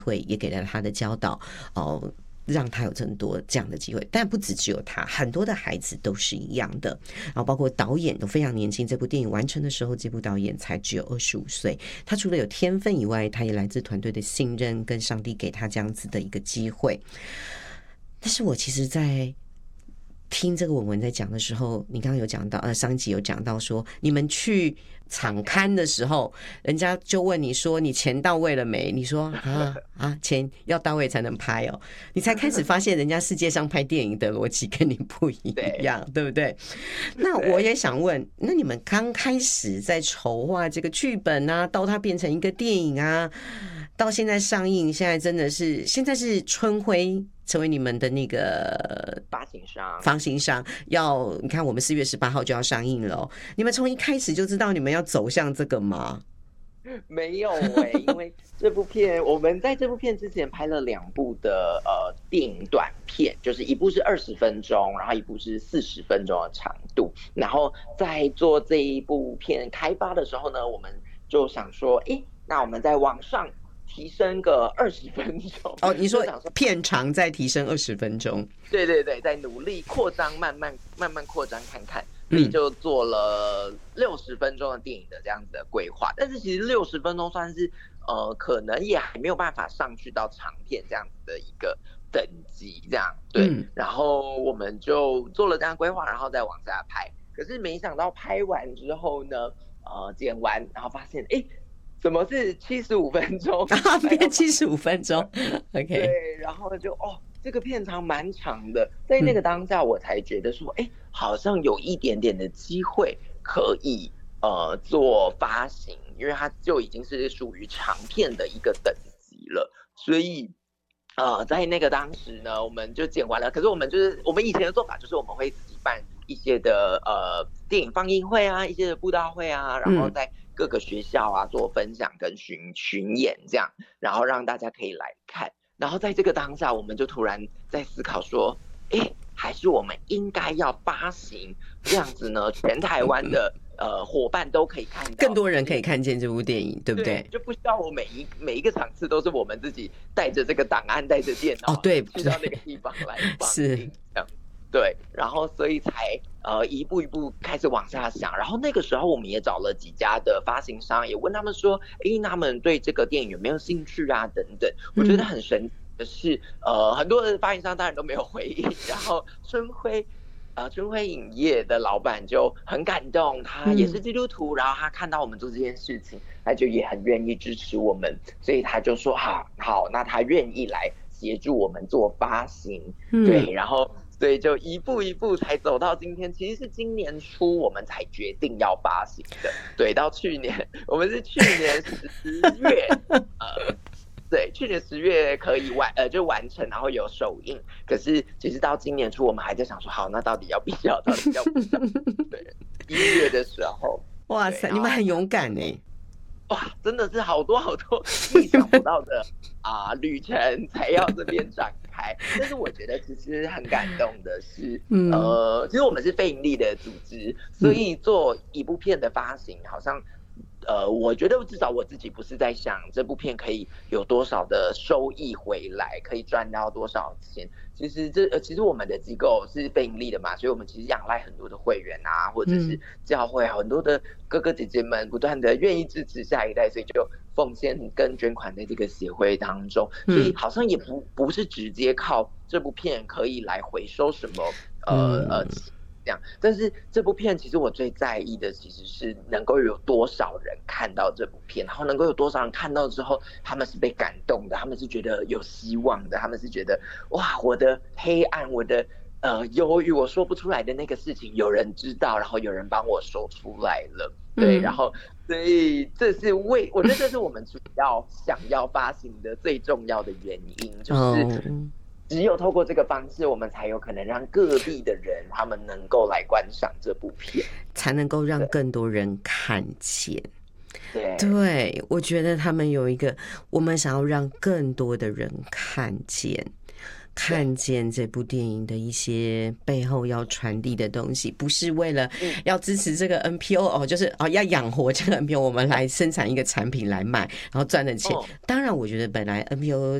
会，也给了他的教导让他有这么多这样的机会，但不只有他，很多的孩子都是一样的。然后包括导演都非常年轻，这部电影完成的时候，这部导演才只有25岁。他除了有天分以外，他也来自团队的信任，跟上帝给他这样子的一个机会。但是我其实在听这个文文在讲的时候，你刚刚有讲到上一集有讲到说，你们去场勘的时候，人家就问你说你钱到位了没？你说钱要到位才能拍哦。你才开始发现人家世界上拍电影的逻辑跟你不一样， 对不对？那我也想问，那你们刚开始在筹划这个剧本啊，到它变成一个电影啊，到现在上映，现在是春晖成为你们的那个发行商，你看我们4月18号就要上映了你们从一开始就知道你们要走向这个吗？ 没有因为这部片我们在这部片之前拍了2部的电影短片，就是一部是20分钟，然后一部是40分钟的长度。然后在做这一部片开发的时候呢，我们就想说那我们在往上提升个20分钟你说片长再提升20分钟？ 对对对，在努力扩张，慢慢扩张看看。所以就做了60分钟的电影的这样子的规划，但是其实60分钟算是可能也还没有办法上去到长片这样子的一个等级，这样对。然后我们就做了这样规划，然后再往下拍。可是没想到拍完之后呢，剪完然后发现怎么是75分钟变75分钟OK 对，然后就这个片长蛮长的，在那个当下我才觉得说好像有一点点的机会可以做发行，因为它就已经是属于长片的一个等级了。所以在那个当时呢，我们就剪完了。可是我们以前的做法就是我们会自己办一些的电影放映会啊，一些的布道会啊，然后在各个学校啊做分享跟巡演这样，然后让大家可以来看。然后在这个当下，我们就突然在思考说还是我们应该要发行，这样子呢全台湾的伙伴都可以看到， 更多人可以看见这部电影，对不对？ 就不需要我每一个场次都是我们自己带着这个档案，带着电脑对， 去到那个地方来放是这样。对，然后所以才一步开始往下想。然后那个时候我们也找了几家的发行商，也问他们说他们对这个电影有没有兴趣啊等等。我觉得很神奇的是很多的发行商当然都没有回应，然后春晖影业的老板就很感动，他也是基督徒，然后他看到我们做这件事情，他就也很愿意支持我们，所以他就说好，那他愿意来协助我们做发行。对，然后所以就一步一步才走到今天。其实是今年初我们才决定要发行的，对，到去年我们是去年10月对，去年10月可以就完成，然后有首映。可是其实到今年初，我们还在想说，好，那到底要不要？对，1月的时候， 哇塞，你们很勇敢哇，真的是好多意想不到的旅程才要这边展开。但是我觉得其实很感动的是，其实我们是非盈利的组织，所以做一部片的发行，好像我觉得至少我自己不是在想这部片可以有多少的收益回来，可以赚到多少钱。其实我们的机构是非盈利的嘛，所以我们其实仰赖很多的会员啊，或者是教会很多的哥哥姐姐们不断的愿意支持下一代，所以就奉献跟捐款在这个协会当中。所以好像也不是直接靠这部片可以来回收什么这样。但是这部片其实我最在意的其实是能够有多少人看到这部片，然后能够有多少人看到之后他们是被感动的，他们是觉得有希望的，他们是觉得哇，我的黑暗，我的忧郁，我说不出来的那个事情有人知道，然后有人帮我说出来了。对，然后所以我觉得这是我们主要想要发行的最重要的原因，就是只有透过这个方式，我们才有可能让各地的人他们能够来观赏这部片， 才能够让更多人看见。 对， 我觉得他们有一个，我们想要让更多的人看见， 看见这部电影的一些背后要传递的东西，不是为了要支持这个 NPO 哦，就是要养活这个 NPO， 我们来生产一个产品来卖，然后赚的钱。当然，我觉得本来 NPO